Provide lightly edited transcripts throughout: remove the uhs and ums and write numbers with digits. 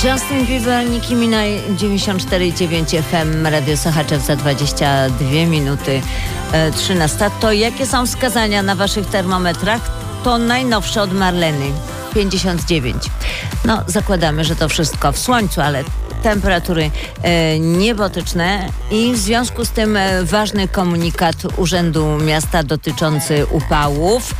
Justin Bieber, Nicki Minaj, 94,9 FM, Radio Sochaczew za 22 minuty 13. To jakie są wskazania na waszych termometrach? To najnowsze od Marleny, 59. No, zakładamy, że to wszystko w słońcu, ale temperatury niebotyczne i w związku z tym ważny komunikat Urzędu Miasta dotyczący upałów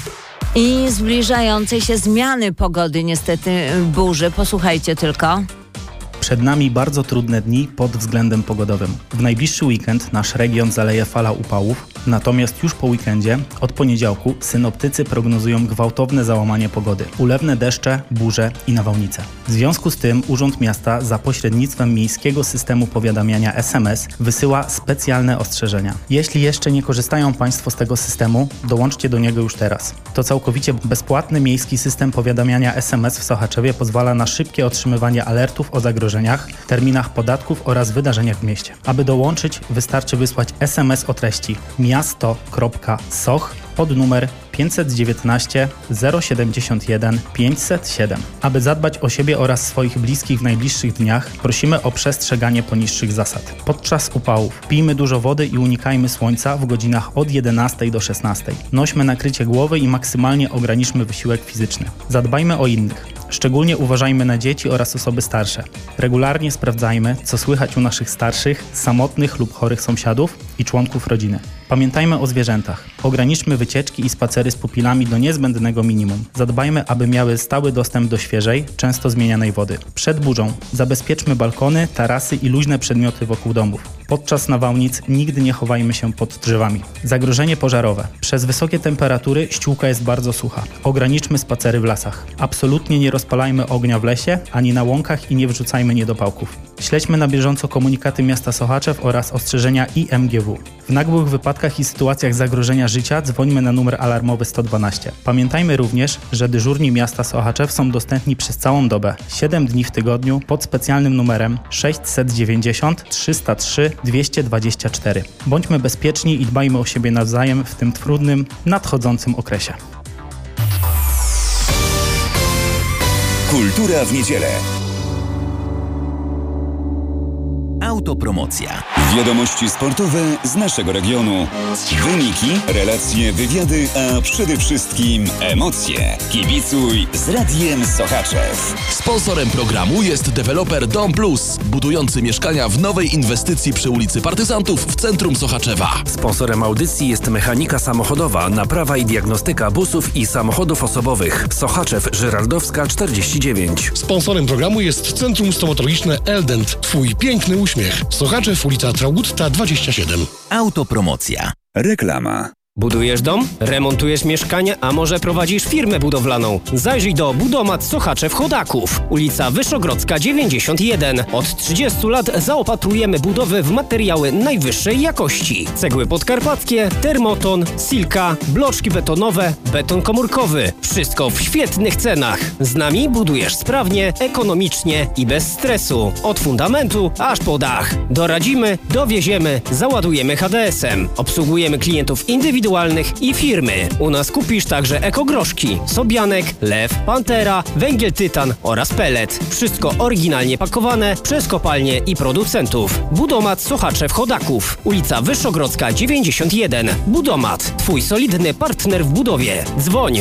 i zbliżającej się zmiany pogody, niestety burzy. Posłuchajcie tylko. Przed nami bardzo trudne dni pod względem pogodowym. W najbliższy weekend nasz region zaleje fala upałów, natomiast już po weekendzie, od poniedziałku, synoptycy prognozują gwałtowne załamanie pogody, ulewne deszcze, burze i nawałnice. W związku z tym Urząd Miasta za pośrednictwem miejskiego systemu powiadamiania SMS wysyła specjalne ostrzeżenia. Jeśli jeszcze nie korzystają Państwo z tego systemu, dołączcie do niego już teraz. To całkowicie bezpłatny miejski system powiadamiania SMS w Sochaczewie pozwala na szybkie otrzymywanie alertów o zagrożeniach, terminach podatków oraz wydarzeniach w mieście. Aby dołączyć, wystarczy wysłać SMS o treści miasto.soch pod numer 519 071 507. Aby zadbać o siebie oraz swoich bliskich w najbliższych dniach, prosimy o przestrzeganie poniższych zasad. Podczas upałów pijmy dużo wody i unikajmy słońca w godzinach od 11 do 16. Nośmy nakrycie głowy i maksymalnie ograniczmy wysiłek fizyczny. Zadbajmy o innych. Szczególnie uważajmy na dzieci oraz osoby starsze. Regularnie sprawdzajmy, co słychać u naszych starszych, samotnych lub chorych sąsiadów i członków rodziny. Pamiętajmy o zwierzętach. Ograniczmy wycieczki i spacery z pupilami do niezbędnego minimum. Zadbajmy, aby miały stały dostęp do świeżej, często zmienianej wody. Przed burzą zabezpieczmy balkony, tarasy i luźne przedmioty wokół domów. Podczas nawałnic nigdy nie chowajmy się pod drzewami. Zagrożenie pożarowe. Przez wysokie temperatury ściółka jest bardzo sucha. Ograniczmy spacery w lasach. Absolutnie nie rozpalajmy ognia w lesie, ani na łąkach i nie wrzucajmy niedopałków. Śledźmy na bieżąco komunikaty miasta Sochaczew oraz ostrzeżenia IMGW. W nagłych wypadkach i sytuacjach zagrożenia życia dzwońmy na numer alarmowy 112. Pamiętajmy również, że dyżurni miasta Sochaczew są dostępni przez całą dobę, 7 dni w tygodniu pod specjalnym numerem 690 303 224. Bądźmy bezpieczni i dbajmy o siebie nawzajem w tym trudnym, nadchodzącym okresie. Kultura w niedzielę. Autopromocja. Wiadomości sportowe z naszego regionu. Wyniki, relacje, wywiady, a przede wszystkim emocje. Kibicuj z Radiem Sochaczew. Sponsorem programu jest deweloper Dom Plus, budujący mieszkania w nowej inwestycji przy ulicy Partyzantów w centrum Sochaczewa. Sponsorem audycji jest Mechanika Samochodowa, naprawa i diagnostyka busów i samochodów osobowych. Sochaczew, Żyrardowska 49. Sponsorem programu jest Centrum Stomatologiczne Eldent. Twój piękny uśmiech. Sochaczew, ulica Traugutta 27. Autopromocja. Reklama. Budujesz dom? Remontujesz mieszkanie? A może prowadzisz firmę budowlaną? Zajrzyj do Budomat Sochaczew Chodaków. Ulica Wyszogrodzka 91. Od 30 lat zaopatrujemy budowy w materiały najwyższej jakości. Cegły podkarpackie, termoton, silka, bloczki betonowe, beton komórkowy. Wszystko w świetnych cenach. Z nami budujesz sprawnie, ekonomicznie i bez stresu. Od fundamentu aż po dach. Doradzimy, dowieziemy, załadujemy HDS-em. Obsługujemy klientów indywidualnych i firmy. U nas kupisz także ekogroszki, sobianek, lew, pantera, węgiel tytan oraz pellet. Wszystko oryginalnie pakowane przez kopalnie i producentów. Budomat Sochaczew Chodaków. Ulica Wyszogrodzka 91. Budomat. Twój solidny partner w budowie. Dzwoń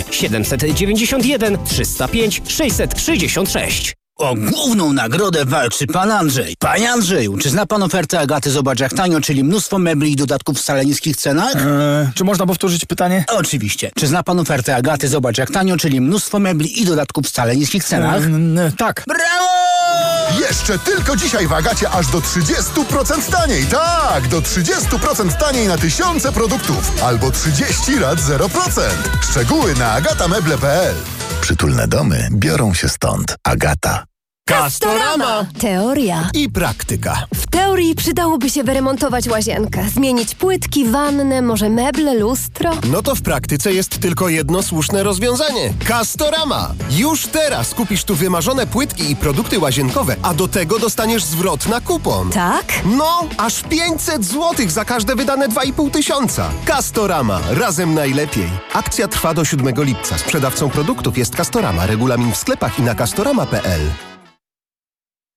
791 305 666. O główną nagrodę walczy pan Andrzej. Panie Andrzeju, czy zna pan ofertę Agaty Zobacz jak tanio, czyli mnóstwo mebli i dodatków w wcale niskich cenach? Czy można powtórzyć pytanie? Oczywiście. Czy zna pan ofertę Agaty Zobacz jak tanio, czyli mnóstwo mebli i dodatków w wcale niskich cenach? Tak. Brawo! Jeszcze tylko dzisiaj w Agacie aż do 30% taniej. Tak, do 30% taniej na tysiące produktów. Albo 30 lat 0%. Szczegóły na agatameble.pl. Przytulne domy biorą się stąd. Agata. Castorama! Teoria i praktyka. W teorii przydałoby się wyremontować łazienkę, zmienić płytki, wannę, może meble, lustro. No to w praktyce jest tylko jedno słuszne rozwiązanie. Castorama! Już teraz kupisz tu wymarzone płytki i produkty łazienkowe, a do tego dostaniesz zwrot na kupon. Tak? No, aż 500 zł za każde wydane 2,5 tysiąca. Castorama. Razem najlepiej. Akcja trwa do 7 lipca. Sprzedawcą produktów jest Castorama. Regulamin w sklepach i na castorama.pl.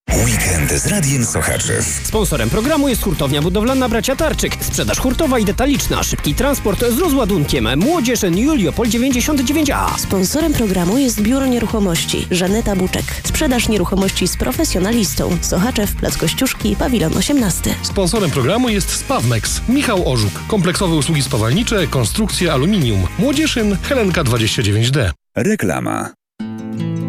Weekend z Radiem Sochaczew. Sponsorem programu jest hurtownia budowlana Bracia Tarczyk. Sprzedaż hurtowa i detaliczna. Szybki transport z rozładunkiem. Młodzież Juliopol 99A. Sponsorem programu jest Biuro Nieruchomości Żaneta Buczek. Sprzedaż nieruchomości z profesjonalistą. Sochaczew, Plac Kościuszki, Pawilon 18. Sponsorem programu jest Spawmex. Michał Orzuk. Kompleksowe usługi spawalnicze, konstrukcje aluminium. Młodzieszyn, Helenka 29D. Reklama.